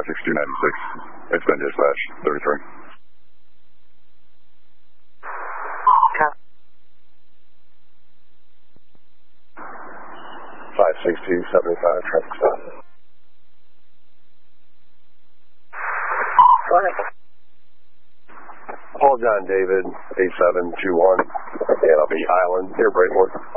56296. It's been dispatched, 33. Okay. 56275, traffic stop. Go ahead. Paul John David, 8721, and I'll be Island, near Brayton.